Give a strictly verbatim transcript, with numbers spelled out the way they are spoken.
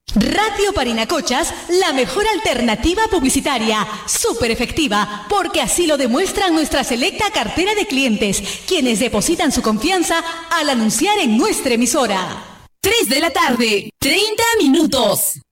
Radio Parinacochas, la mejor alternativa publicitaria, súper efectiva, porque así lo demuestran nuestra selecta cartera de clientes, quienes depositan su confianza al anunciar en nuestra emisora. tres de la tarde, treinta minutos.